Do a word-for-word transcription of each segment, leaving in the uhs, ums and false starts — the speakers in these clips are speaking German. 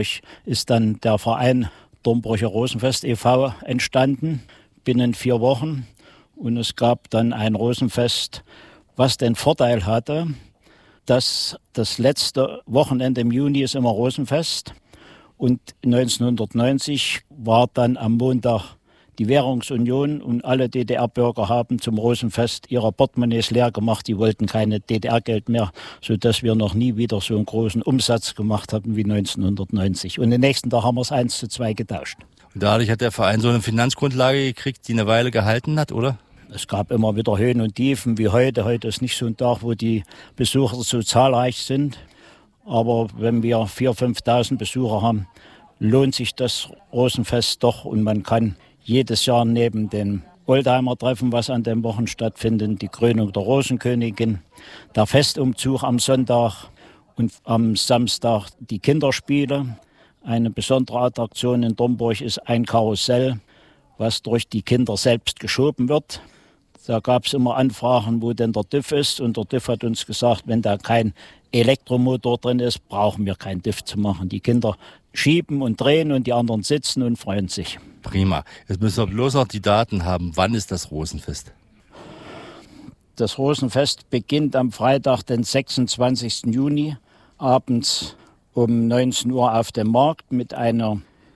ist dann der Verein Dornburger Rosenfest e V entstanden, binnen vier Wochen. Und es gab dann ein Rosenfest, was den Vorteil hatte, dass das letzte Wochenende im Juni ist immer Rosenfest. Und neunzehnhundertneunzig war dann am Montag die Währungsunion und alle D D R-Bürger haben zum Rosenfest ihre Portemonnaies leer gemacht. Die wollten keine D D R-Geld mehr, sodass wir noch nie wieder so einen großen Umsatz gemacht haben wie neunzehnhundertneunzig. Und den nächsten Tag haben wir es eins zu zwei getauscht. Und dadurch hat der Verein so eine Finanzgrundlage gekriegt, die eine Weile gehalten hat, oder? Es gab immer wieder Höhen und Tiefen wie heute. Heute ist nicht so ein Tag, wo die Besucher so zahlreich sind. Aber wenn wir viertausend, fünftausend Besucher haben, lohnt sich das Rosenfest doch. Und man kann jedes Jahr neben dem Oldtimer-Treffen, was an dem Wochen stattfindet, die Krönung der Rosenkönigin, der Festumzug am Sonntag und am Samstag die Kinderspiele. Eine besondere Attraktion in Dornburg ist ein Karussell, was durch die Kinder selbst geschoben wird. Da gab es immer Anfragen, wo denn der D I F ist. Und der D I F hat uns gesagt, wenn da kein Elektromotor drin ist, brauchen wir kein D I F zu machen. Die Kinder schieben und drehen und die anderen sitzen und freuen sich. Prima. Jetzt müssen wir bloß noch die Daten haben. Wann ist das Rosenfest? Das Rosenfest beginnt am Freitag, den sechsundzwanzigsten Juni, abends um neunzehn Uhr auf dem Markt mit einer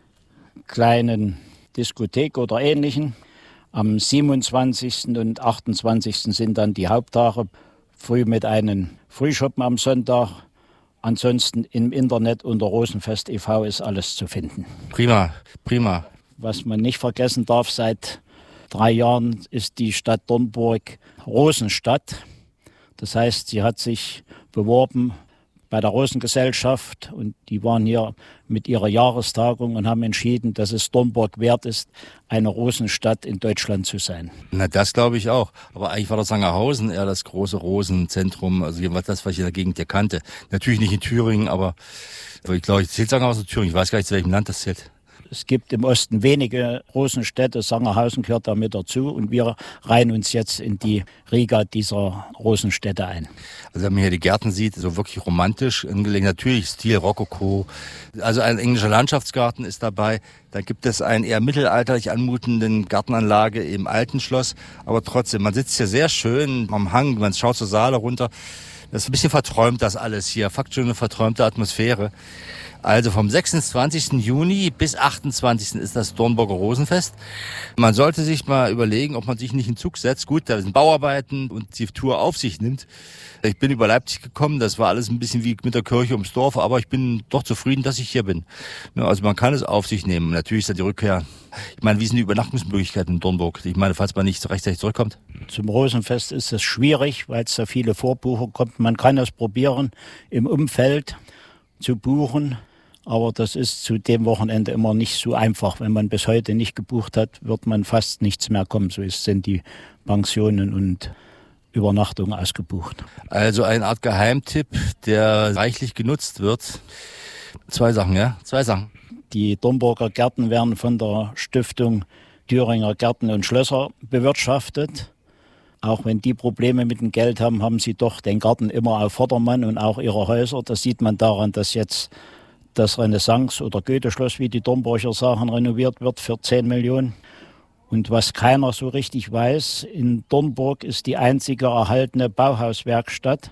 kleinen Diskothek oder Ähnlichem. Am siebenundzwanzigsten und achtundzwanzigsten sind dann die Haupttage, früh mit einem Frühschoppen am Sonntag. Ansonsten im Internet unter Rosenfest e V ist alles zu finden. Prima, prima. Was man nicht vergessen darf, seit drei Jahren ist die Stadt Dornburg Rosenstadt. Das heißt, sie hat sich beworben bei der Rosengesellschaft und die waren hier mit ihrer Jahrestagung und haben entschieden, dass es Dornburg wert ist, eine Rosenstadt in Deutschland zu sein. Na, das glaube ich auch. Aber eigentlich war das Sangerhausen eher das große Rosenzentrum, also das, was ich in der Gegend hier kannte. Natürlich nicht in Thüringen, aber ich glaube, ich zählt Sangerhausen Thüringen. Ich weiß gar nicht, zu welchem Land das zählt. Es gibt im Osten wenige Rosenstädte, Sangerhausen gehört da mit dazu und wir reihen uns jetzt in die Riga dieser Rosenstädte ein. Also wenn man hier die Gärten sieht, so wirklich romantisch angelegt, natürlich Stil Rokoko, also ein englischer Landschaftsgarten ist dabei. Da gibt es einen eher mittelalterlich anmutenden Gartenanlage im alten Schloss, aber trotzdem, man sitzt hier sehr schön am Hang, man schaut zur Saale runter. Das ist ein bisschen verträumt, das alles hier, fakt schon eine verträumte Atmosphäre. Also vom sechsundzwanzigsten Juni bis achtundzwanzigsten ist das Dornburger Rosenfest. Man sollte sich mal überlegen, ob man sich nicht in den Zug setzt. Gut, da sind Bauarbeiten und die Tour auf sich nimmt. Ich bin über Leipzig gekommen, das war alles ein bisschen wie mit der Kirche ums Dorf, aber ich bin doch zufrieden, dass ich hier bin. Also man kann es auf sich nehmen. Natürlich ist da die Rückkehr. Ich meine, wie sind die Übernachtungsmöglichkeiten in Dornburg? Ich meine, falls man nicht rechtzeitig zurückkommt. Zum Rosenfest ist es schwierig, weil es da viele Vorbucher kommt. Man kann es probieren, im Umfeld zu buchen. Aber das ist zu dem Wochenende immer nicht so einfach. Wenn man bis heute nicht gebucht hat, wird man fast nichts mehr kommen. So sind die Pensionen und Übernachtungen ausgebucht. Also eine Art Geheimtipp, der reichlich genutzt wird. Zwei Sachen, ja? Zwei Sachen. Die Dornburger Gärten werden von der Stiftung Thüringer Gärten und Schlösser bewirtschaftet. Auch wenn die Probleme mit dem Geld haben, haben sie doch den Garten immer auf Vordermann und auch ihre Häuser. Das sieht man daran, dass jetzt das Renaissance- oder Goethe-Schloss, wie die Dornburger sagen, renoviert wird für zehn Millionen. Und was keiner so richtig weiß, in Dornburg ist die einzige erhaltene Bauhauswerkstatt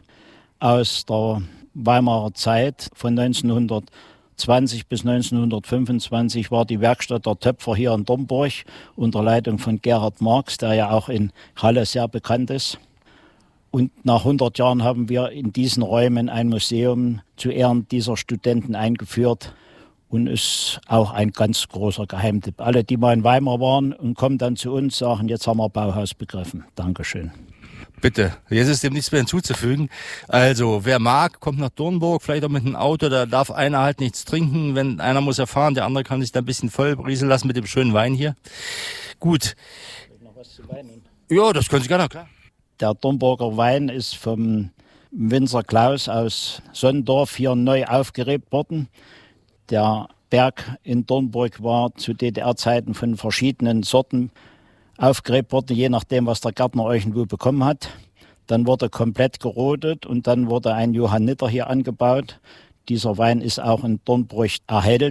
aus der Weimarer Zeit. Von neunzehnhundertzwanzig bis neunzehnhundertfünfundzwanzig war die Werkstatt der Töpfer hier in Dornburg unter Leitung von Gerhard Marx, der ja auch in Halle sehr bekannt ist. Und nach hundert Jahren haben wir in diesen Räumen ein Museum zu Ehren dieser Studenten eingeführt und ist auch ein ganz großer Geheimtipp. Alle, die mal in Weimar waren und kommen dann zu uns, sagen, jetzt haben wir Bauhaus begriffen. Dankeschön. Bitte, jetzt ist dem nichts mehr hinzuzufügen. Also, wer mag, kommt nach Dornburg, vielleicht auch mit einem Auto, da darf einer halt nichts trinken. Wenn einer muss ja fahren, der andere kann sich da ein bisschen voll brieseln lassen mit dem schönen Wein hier. Gut. Noch was zu weinen? Ja, das können Sie gerne, klar. Der Dornburger Wein ist vom Winzer Klaus aus Sonnendorf hier neu aufgelebt worden. Der Berg in Dornburg war zu D D R-Zeiten von verschiedenen Sorten aufgelebt worden, je nachdem, was der Gärtner irgendwo bekommen hat. Dann wurde komplett gerodet und dann wurde ein Johanniter hier angebaut. Dieser Wein ist auch in Dornburg erhältlich.